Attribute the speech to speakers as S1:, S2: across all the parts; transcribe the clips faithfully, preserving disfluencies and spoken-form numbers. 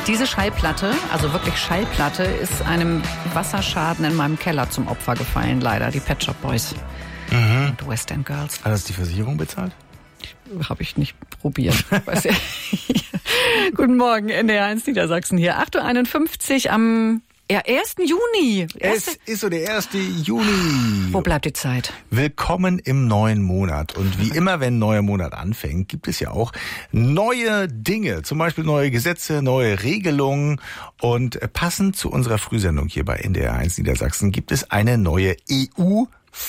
S1: Diese Schallplatte, also wirklich Schallplatte, ist einem Wasserschaden in meinem Keller zum Opfer gefallen, leider. Die Pet Shop Boys
S2: Mhm.
S1: und West End Girls.
S2: Hat das die Versicherung bezahlt?
S1: Habe ich nicht probiert. Weiß ja. Guten Morgen, N D R eins Niedersachsen hier. acht Uhr einundfünfzig am ja, ersten Juni.
S2: Es ist so der erste Juni.
S1: Wo bleibt die Zeit?
S2: Willkommen im neuen Monat. Und wie immer, wenn ein neuer Monat anfängt, gibt es ja auch neue Dinge. Zum Beispiel neue Gesetze, neue Regelungen. Und passend zu unserer Frühsendung hier bei N D R eins Niedersachsen gibt es eine neue E U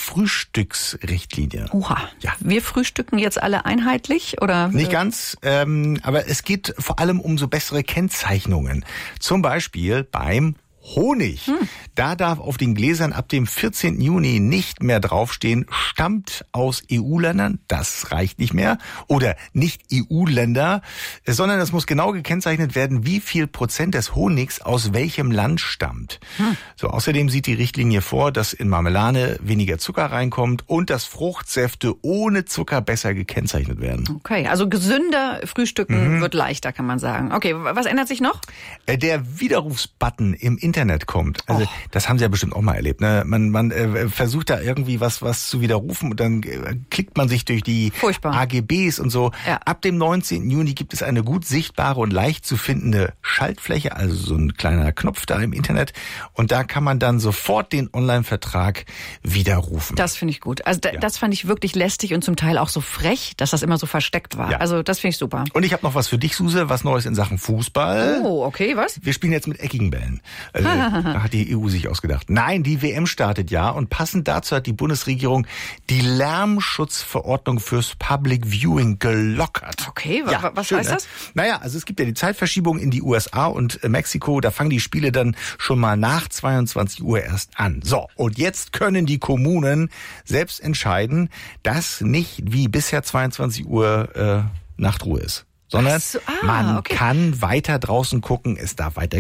S2: Frühstücksrichtlinie.
S1: Oha. Ja. Wir frühstücken jetzt alle einheitlich, oder?
S2: Nicht ganz, ähm, aber es geht vor allem um so bessere Kennzeichnungen. Zum Beispiel beim Honig. Hm. Da darf auf den Gläsern ab dem vierzehnten Juni nicht mehr draufstehen, stammt aus E U-Ländern, das reicht nicht mehr, oder nicht E U-Länder, sondern es muss genau gekennzeichnet werden, wie viel Prozent des Honigs aus welchem Land stammt. Hm. So, außerdem sieht die Richtlinie vor, dass in Marmelade weniger Zucker reinkommt und dass Fruchtsäfte ohne Zucker besser gekennzeichnet werden.
S1: Okay, also gesünder frühstücken mhm. wird leichter, kann man sagen. Okay, was ändert sich noch?
S2: Der Widerrufsbutton im Internet kommt. Also, oh. das haben Sie ja bestimmt auch mal erlebt, ne? Man, man äh, versucht da irgendwie was, was zu widerrufen und dann äh, klickt man sich durch die
S1: Furchtbar.
S2: A G Bs und so. Ja. Ab dem neunzehnten Juni gibt es eine gut sichtbare und leicht zu findende Schaltfläche, also so ein kleiner Knopf da im Internet. Und da kann man dann sofort den Online-Vertrag widerrufen.
S1: Das finde ich gut. Also da, ja. das fand ich wirklich lästig und zum Teil auch so frech, dass das immer so versteckt war. Ja. Also das finde ich super.
S2: Und ich habe noch was für dich, Suse, was Neues in Sachen Fußball.
S1: Oh, okay, was?
S2: Wir spielen jetzt mit eckigen Bällen. Also, da hat die E U sich ausgedacht. Nein, die W M startet ja und passend dazu hat die Bundesregierung die Lärmschutzverordnung fürs Public Viewing gelockert.
S1: Okay,
S2: ja,
S1: was
S2: schön,
S1: heißt
S2: ne?
S1: das?
S2: Naja, also es gibt ja die Zeitverschiebung in die U S A und Mexiko, da fangen die Spiele dann schon mal nach zweiundzwanzig Uhr erst an. So, und jetzt können die Kommunen selbst entscheiden, dass nicht wie bisher zweiundzwanzig Uhr äh, Nachtruhe ist, sondern
S1: so, ah,
S2: man
S1: okay.
S2: kann weiter draußen gucken, es darf weiter